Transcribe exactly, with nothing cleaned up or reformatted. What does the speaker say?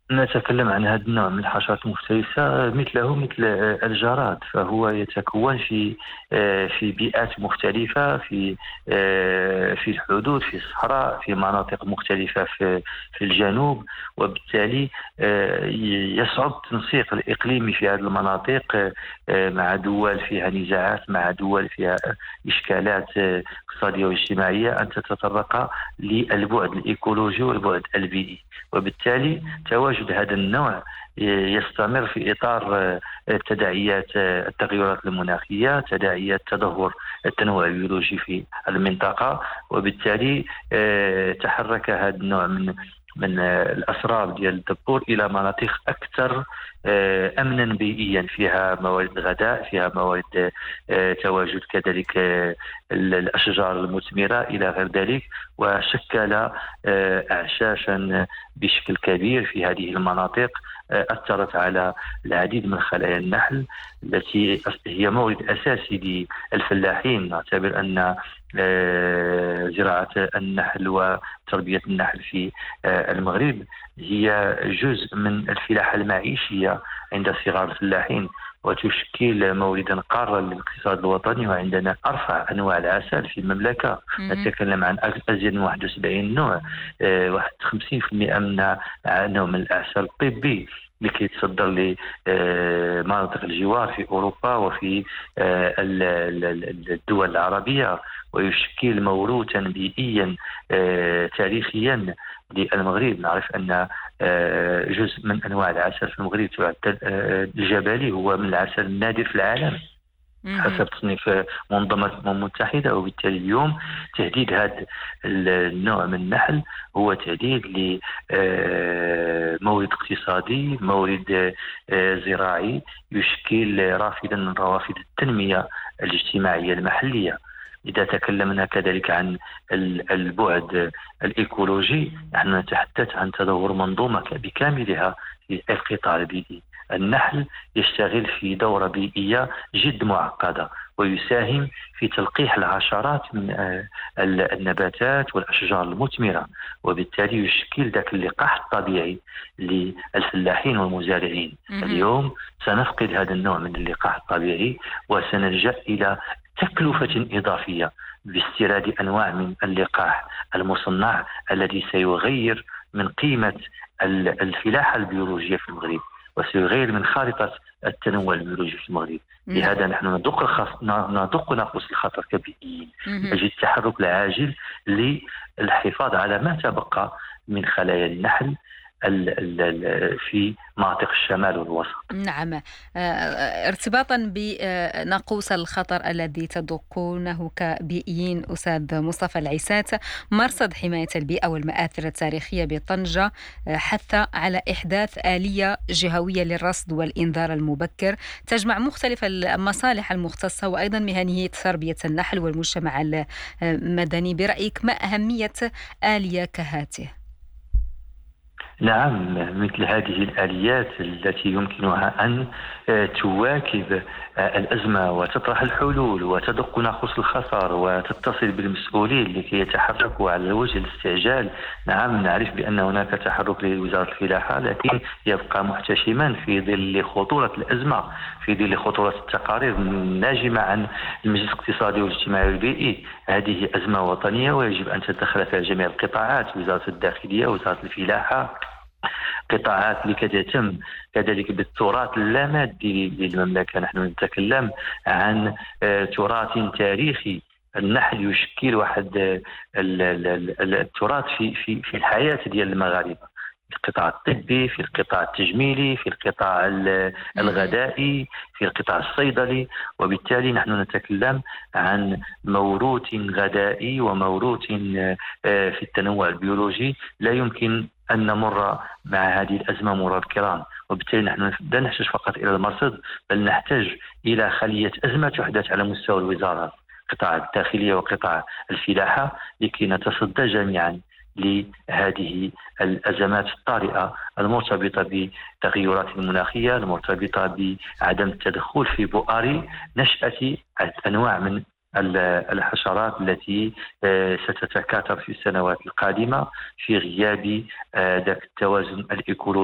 نتكلم عن هذا النوع من الحشرات المفترسة مثله مثل آه، الجراد، فهو يتكون في آه، في بيئات مختلفة، في آه، في الحدود، في الصحراء، في مناطق مختلفة في في الجنوب. وبالتالي آه، ي- يصعب التنسيق الإقليمي في هذه المناطق آه، آه، مع دول فيها نزاعات، مع دول فيها إشكالات آه، اقتصادية واجتماعية، أن تتطرق للبعد الإيكولوجي والبعد البيئي. وبالتالي تواجد هذا النوع يستمر في إطار آه، تداعيات آه، التغيرات المناخية، تداعيات تدهور التنوع البيولوجي في المنطقة. وبالتالي آه، تحرك هذا النوع من من آه، الأسراب ديال الدبور إلى مناطق أكثر آه، أمنا بيئيا، فيها موارد غذاء، فيها موارد آه، تواجد كذلك آه، الأشجار المثمرة إلى غير ذلك. وشكل آه، أعشاشا بشكل كبير في هذه المناطق، آه، أثرت على العديد من خلايا النحل التي هي مورد أساسي للفلاحين. نعتبر أن آه، زراعة النحل وتربية النحل في آه، المغرب هي جزء من الفلاحة المعيشية عند صغار الفلاحين، وتشكل موردا قارا للاقتصاد الوطني. وعندنا أرفع أنواع العسل في المملكة، مهم. نتكلم عن أزيد من واحد وسبعين نوع، آه، واحد خمسين بالمئة منها نوع من الأعشاب الطبي اللي كيتصدر لمناطق الجوار في أوروبا وفي آه، ال- ال- ال- الدول العربية، ويشكل موروثا بيئيا آه، تاريخيا للمغرب. نعرف أن آه، جزء من أنواع العسل في المغرب تعد آه، الجبلي هو من العسل النادر في العالم مهم. حسب تصنيف منظمة الأمم المتحدة. وبالتالي اليوم تهديد هذا النوع من النحل هو تهديد لمورد اقتصادي، مورد آه، زراعي، يشكل رافدا من روافد التنمية الاجتماعية المحلية. إذا تكلمنا كذلك عن ال- البعد الإيكولوجي، نحن نتحدث عن تدهور منظومة بكاملها في القطاع البيئي. النحل يشتغل في دورة بيئية جد معقدة، ويساهم في تلقيح العشرات من آه، ال- النباتات والأشجار المثمرة. وبالتالي يشكل ذاك اللقاح الطبيعي للفلاحين والمزارعين. مهم. اليوم سنفقد هذا النوع من اللقاح الطبيعي، وسنلجأ إلى تكلفة إضافية باستيراد أنواع من اللقاح المصنع الذي سيغير من قيمة ال- الفلاحة البيولوجية في المغرب، وسيغير من خارطة التنوع البيولوجي في المغرب. نعم. لهذا نحن ندق الخص... ندق ناقوس الخطر كبيئيين. مهم. يجب التحرك العاجل للحفاظ على ما تبقى من خلايا النحل ال... ال... ال... في مناطق الشمال والوسط. نعم. آه، ارتباطا بناقوس الخطر الذي تدقونه كبيئيين، أستاذ مصطفى العيسات، مرصد حماية البيئة والمآثر التاريخية بطنجة آه، حث على إحداث آلية جهوية للرصد والإنذار المبكر تجمع مختلف المصالح المختصة وأيضا مهنية تربية النحل والمجتمع المدني. برأيك ما أهمية آلية كهاته؟ نعم، مثل هذه الآليات التي يمكنها أن آه، تواكب آه، الأزمة وتطرح الحلول وتدق ناقوس الخطر وتتصل بالمسؤولين لكي يتحركوا على وجه الاستعجال. نعم، نعرف بأن هناك تحرك لوزارة الفلاحة، لكن يبقى محتشما في ظل خطورة الأزمة، في ظل خطورة التقارير الناجمة عن المجلس الاقتصادي والاجتماعي والبيئي. هذه أزمة وطنية ويجب أن تتدخل فيها جميع القطاعات، وزارة الداخلية، وزارة الفلاحة، قطاعات لكي تهتم كذلك بالتراث اللامادي للمملكة. نحن نتكلم عن آه، تراث تاريخي. النحل يشكل واحد آه، ال- ال- ال- التراث في في في الحياة ديال المغاربة، في القطاع الطبي، في القطاع التجميلي، في القطاع ال- مهم. الغذائي، في القطاع الصيدلي. وبالتالي نحن نتكلم عن موروث غذائي وموروث آه، آه، في التنوع البيولوجي لا يمكن أن نمر مع هذه الأزمة مرور الكرام. وبالتالي نحن لا نحتاج فقط إلى المرصد، بل نحتاج إلى خلية أزمة تحدث على مستوى الوزارات، قطاع الداخلية وقطاع الفلاحة، لكي نتصدى جميعا لهذه الأزمات الطارئة المرتبطة بالتغيرات المناخية، المرتبطة بعدم التدخل في بؤر نشأة أنواع من ال- الحشرات التي آه، ستتكاثر في السنوات القادمة في غياب آه، ذاك التوازن الإيكولوجي